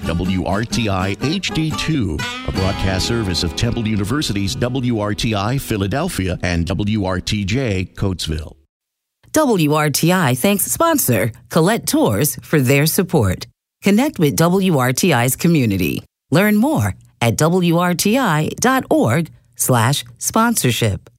WRTI HD2, a broadcast service of Temple University's WRTI Philadelphia and WRTJ Coatesville. WRTI thanks sponsor Colette Tours for their support. Connect with WRTI's community. Learn more at WRTI.org/sponsorship.